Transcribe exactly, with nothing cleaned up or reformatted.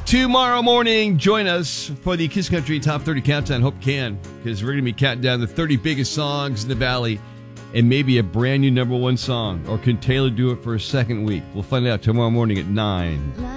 Tomorrow morning, join us for the Kiss Country Top thirty Countdown. Hope you can, because we're going to be counting down the thirty biggest songs in the Valley and maybe a brand new number one song. Or can Taylor do it for a second week? We'll find out tomorrow morning at nine.